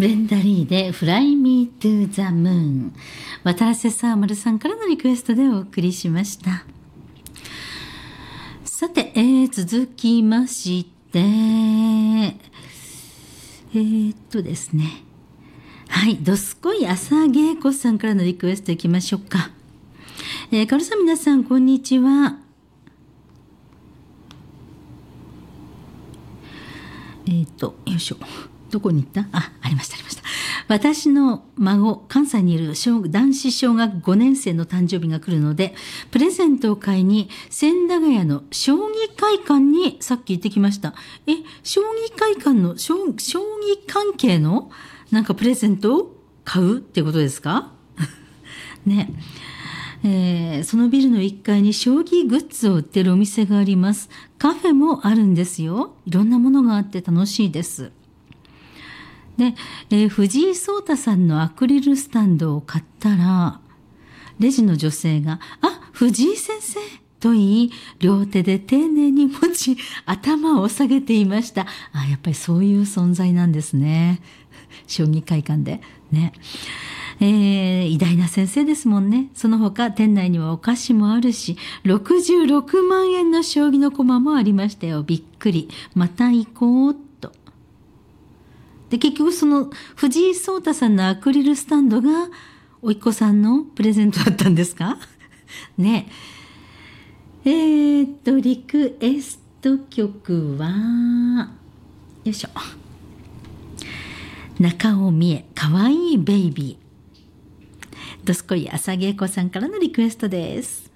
ブレンダリーで Fly Me to the Moon、 渡瀬さまるさんからのリクエストでお送りしました。さて、続きましてですね、はい、どすこい朝稽古さんからのリクエストいきましょうか。かおるさん、皆さんこんにちは。よいしょ、どこに行った？ありました。私の孫、関西にいる男子小学5年生の誕生日が来るので、プレゼントを買いに千駄ヶ谷の将棋会館にさっき行ってきました。将棋会館の将棋関係のなんかプレゼントを買うってことですかね。そのビルの1階に将棋グッズを売ってるお店があります。カフェもあるんですよ。いろんなものがあって楽しいです。で、藤井聡太さんのアクリルスタンドを買ったら、レジの女性が藤井先生と言い、両手で丁寧に持ち頭を下げていました。やっぱりそういう存在なんですね。将棋会館でね。偉大な先生ですもんね。その他店内にはお菓子もあるし、66万円の将棋の駒もありましたよ。びっくり。また行こうと。で、結局その藤井聡太さんのアクリルスタンドがおいっ子さんのプレゼントだったんですかね。リクエスト曲はよいしょ、中尾美恵、かわいいベイビー。どすこい朝稽古さんからのリクエストです。